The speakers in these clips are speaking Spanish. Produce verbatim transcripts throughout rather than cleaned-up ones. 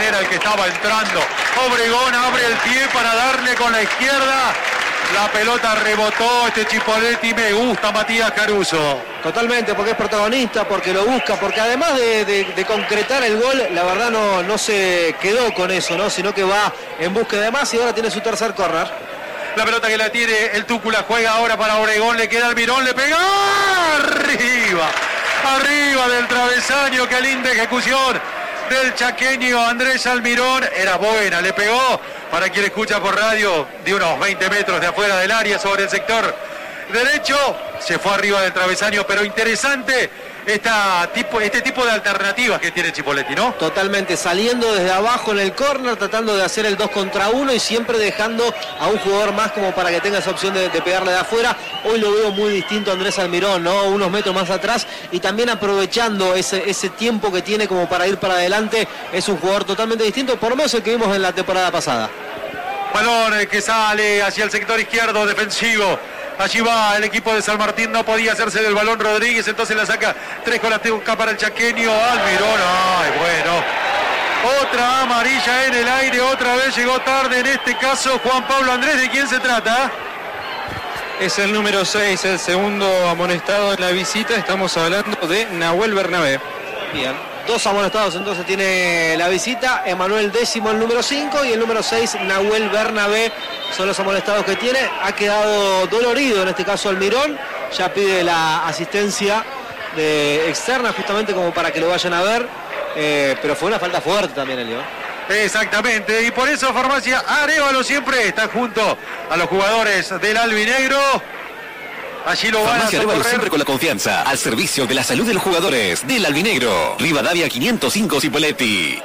era el que estaba entrando. Obregón abre el pie para darle con la izquierda. La pelota rebotó, este Chipoletti, me gusta Matías Caruso. Totalmente, porque es protagonista, porque lo busca, porque además de, de, de concretar el gol, la verdad no, no se quedó con eso, ¿no? Sino que va en búsqueda de más y ahora tiene su tercer córner. La pelota que la tiene el Túcula, juega ahora para Obregón, le queda Almirón, le pega arriba, arriba del travesaño, qué linda ejecución del chaqueño Andrés Almirón, era buena, le pegó, para quien escucha por radio, de unos veinte metros de afuera del área sobre el sector derecho, se fue arriba del travesaño, pero interesante esta tipo, este tipo de alternativas que tiene Chipoletti, ¿no? Totalmente, saliendo desde abajo en el córner, tratando de hacer el dos contra uno y siempre dejando a un jugador más como para que tenga esa opción de, de pegarle de afuera. Hoy lo veo muy distinto a Andrés Almirón, ¿no? Unos metros más atrás y también aprovechando ese, ese tiempo que tiene como para ir para adelante. Es un jugador totalmente distinto, por lo menos el que vimos en la temporada pasada. Balón que sale hacia el sector izquierdo defensivo. Allí va el equipo de San Martín, no podía hacerse del balón Rodríguez, entonces la saca tres con la teca para el chaqueño Almirón. Ay, bueno. Otra amarilla en el aire, otra vez llegó tarde en este caso Juan Pablo Andrés. ¿De quién se trata? Es el número seis, el segundo amonestado en la visita. Estamos hablando de Nahuel Bernabé. Bien. Dos amonestados entonces tiene la visita, Emanuel Décimo el número cinco y el número seis Nahuel Bernabé son los amonestados que tiene. Ha quedado dolorido en este caso Almirón, ya pide la asistencia de externa justamente como para que lo vayan a ver, eh, pero fue una falta fuerte también el León. Exactamente, y por eso Farmacia Arévalo siempre está junto a los jugadores del albinegro. Allí lo van Farmacia a Arévalo socorrer. siempre con la confianza, al servicio de la salud de los jugadores del albinegro. Rivadavia quinientos cinco Cipoletti.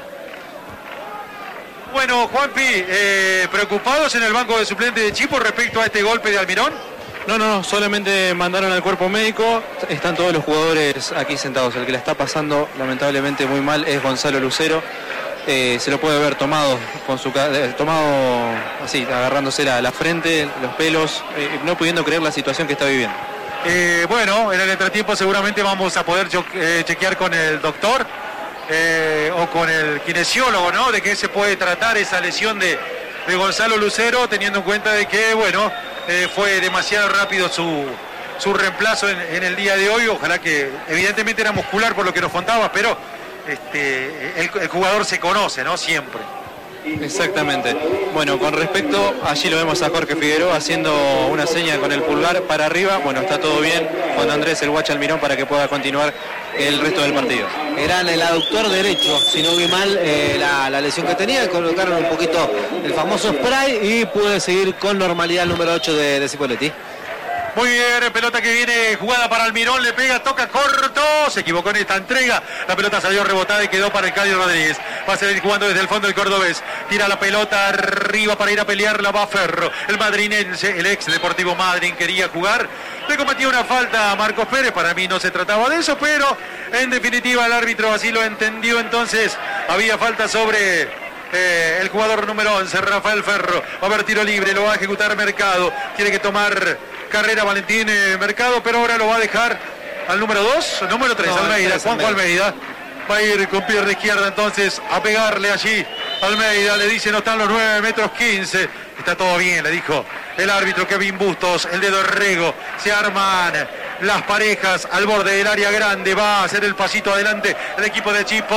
Bueno, Juanpi, eh, ¿preocupados en el banco de suplentes de Chipo respecto a este golpe de Almirón? No, no, no, solamente mandaron al cuerpo médico, están todos los jugadores aquí sentados. El que la está pasando lamentablemente muy mal es Gonzalo Lucero. Eh, se lo puede ver tomado con su eh, tomado así, agarrándose la, la frente, los pelos, eh, no pudiendo creer la situación que está viviendo. Eh, bueno, en el entretiempo seguramente vamos a poder cho- eh, chequear con el doctor eh, o con el kinesiólogo, ¿no? De qué se puede tratar esa lesión de, de Gonzalo Lucero, teniendo en cuenta de que, bueno, eh, fue demasiado rápido su, su reemplazo en, en el día de hoy. Ojalá que, evidentemente era muscular por lo que nos contaba, pero este, el, el jugador se conoce, ¿no? Siempre. Exactamente. Bueno, con respecto, allí lo vemos a Jorge Figueroa haciendo una seña con el pulgar para arriba. Bueno, está todo bien con Andrés el Guacha Almirón para que pueda continuar el resto del partido. Era en el aductor derecho, si no vi mal eh, la, la lesión que tenía, colocaron un poquito el famoso spray y pude seguir con normalidad el número ocho de, de Cipoletti. Muy bien, pelota que viene jugada para Almirón, le pega, toca corto, se equivocó en esta entrega, la pelota salió rebotada y quedó para el Cadio Rodríguez. Va a seguir jugando desde el fondo el cordobés, tira la pelota arriba para ir a pelearla, va Ferro, el madrinense, el ex Deportivo Madryn quería jugar, le cometió una falta a Marcos Pérez, para mí no se trataba de eso, pero en definitiva el árbitro así lo entendió, entonces había falta sobre eh, el jugador número once, Rafael Ferro. Va a haber tiro libre, lo va a ejecutar Mercado, tiene que tomar carrera Valentín eh, Mercado, pero ahora lo va a dejar al número dos, número tres, no, Almeida, Juanjo Almeida. Va a ir con pierna izquierda entonces a pegarle allí. Almeida le dice no están los nueve metros quince. Está todo bien, le dijo el árbitro Kevin Bustos, el dedo Rego. Se arman las parejas al borde del área grande. Va a hacer el pasito adelante el equipo de Chipo.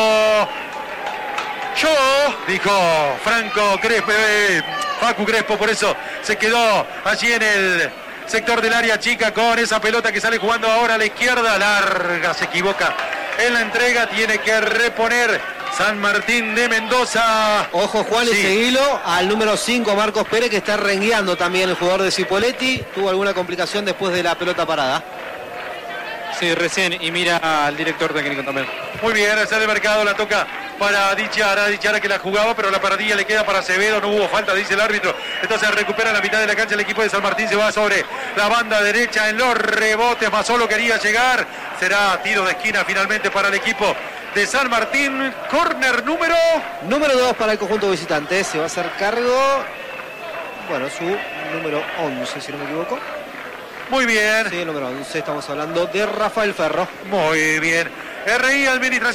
Yo, dijo Franco Crespo, eh, Facu Crespo, por eso se quedó allí en el sector del área chica con esa pelota que sale jugando ahora a la izquierda, larga, se equivoca en la entrega, tiene que reponer San Martín de Mendoza. Ojo Juan, sí. Y seguilo al número cinco Marcos Pérez, que está rengueando también el jugador de Cipoletti, tuvo alguna complicación después de la pelota parada. Sí, recién, y mira al director técnico también. Muy bien, sale de Mercado, la toca para Dichara, Dichara que la jugaba, pero la paradilla le queda para Acevedo, no hubo falta, dice el árbitro. Entonces recupera la mitad de la cancha el equipo de San Martín, se va sobre la banda derecha en los rebotes, más solo quería llegar. Será tiro de esquina finalmente para el equipo de San Martín. Córner número... Número dos para el conjunto visitante, se va a hacer cargo, bueno, su número once, si no me equivoco. Muy bien. Sí, el número once, estamos hablando de Rafael Ferro. Muy bien. R I Administración.